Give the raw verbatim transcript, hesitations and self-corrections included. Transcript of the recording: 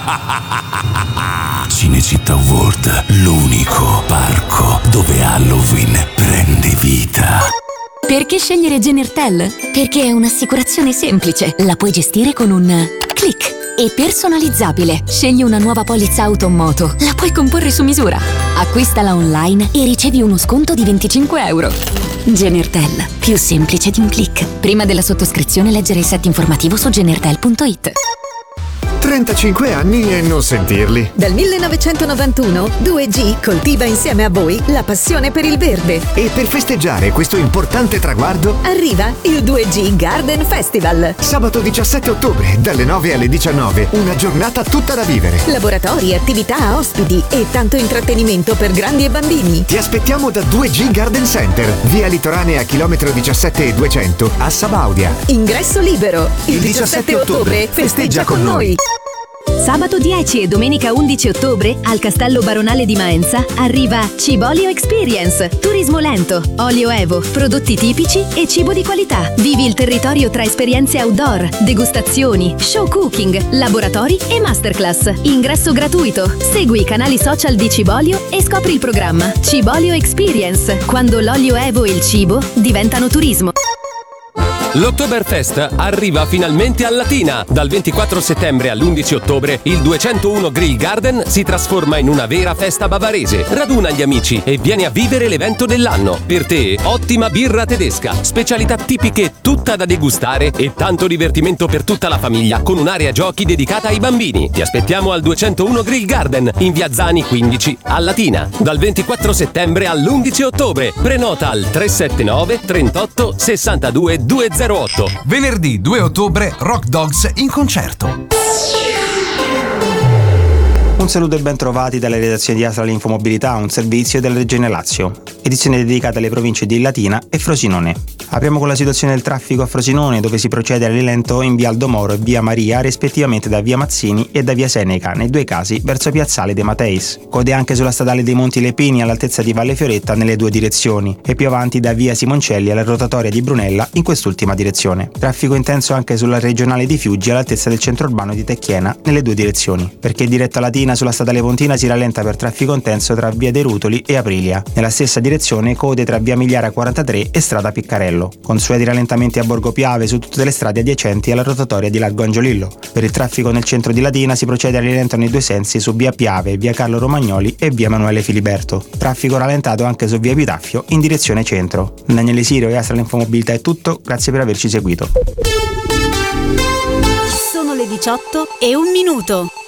Cinecittà World, l'unico parco dove Halloween prende vita. Perché scegliere Genertel? Perché è un'assicurazione semplice. La puoi gestire con un click. E personalizzabile. Scegli una nuova polizza auto o moto. La puoi comporre su misura. Acquistala online e ricevi uno sconto di venticinque euro. Genertel. Più semplice di un click. Prima della sottoscrizione leggere il set informativo su genertel punto it. trentacinque anni e non sentirli. Dal millenovecentonovantuno due G coltiva insieme a voi la passione per il verde. E per festeggiare questo importante traguardo arriva il due G Garden Festival. Sabato diciassette ottobre dalle nove alle diciannove, una giornata tutta da vivere. Laboratori, attività, ospiti e tanto intrattenimento per grandi e bambini. Ti aspettiamo da due G Garden Center, via Litoranea, chilometro diciassette e duecento a Sabaudia. Ingresso libero. Il, il diciassette ottobre festeggia con noi. Sabato dieci e domenica undici ottobre al Castello Baronale di Maenza arriva Cibolio Experience, turismo lento, olio Evo, prodotti tipici e cibo di qualità. Vivi il territorio tra esperienze outdoor, degustazioni, show cooking, laboratori e masterclass. Ingresso gratuito. Segui i canali social di Cibolio e scopri il programma Cibolio Experience, quando l'olio Evo e il cibo diventano turismo. L'Oktoberfest arriva finalmente a Latina. Dal ventiquattro settembre all'undici ottobre il duecentouno Grill Garden si trasforma in una vera festa bavarese. Raduna gli amici e vieni a vivere l'evento dell'anno. Per te, ottima birra tedesca, specialità tipiche tutta da degustare e tanto divertimento per tutta la famiglia con un'area giochi dedicata ai bambini. Ti aspettiamo al duecentouno Grill Garden in via Zani quindici a Latina. Dal ventiquattro settembre all'undici ottobre. Prenota al tre sette nove trentotto sessantadue duecento. Venerdì due ottobre Rock Dogs in concerto. Un saluto e ben trovati dalle redazioni di Astra Infomobilità, un servizio della Regione Lazio. Edizione dedicata alle province di Latina e Frosinone. Apriamo con la situazione del traffico a Frosinone, dove si procede all'rilento in via Aldomoro e via Maria, rispettivamente da via Mazzini e da via Seneca, nei due casi verso piazzale De Mateis. Code anche sulla statale dei Monti Lepini all'altezza di Valle Fioretta nelle due direzioni e più avanti da via Simoncelli alla rotatoria di Brunella in quest'ultima direzione. Traffico intenso anche sulla regionale di Fiuggi all'altezza del centro urbano di Tecchiena nelle due direzioni. Perché diretta Latina sulla statale Pontina si rallenta per traffico intenso tra via dei Rutoli e Aprilia. Nella stessa direzione code tra via Migliara quarantatré e strada Piccarello. Consueti rallentamenti a Borgo Piave su tutte le strade adiacenti alla rotatoria di Largo Angiolillo. Per il traffico nel centro di Latina si procede a rilento nei due sensi su via Piave, via Carlo Romagnoli e via Emanuele Filiberto. Traffico rallentato anche su via Epitaffio in direzione centro. Daniele Sirio e Astra Infomobilità è tutto, grazie per averci seguito. Sono le diciotto e un minuto.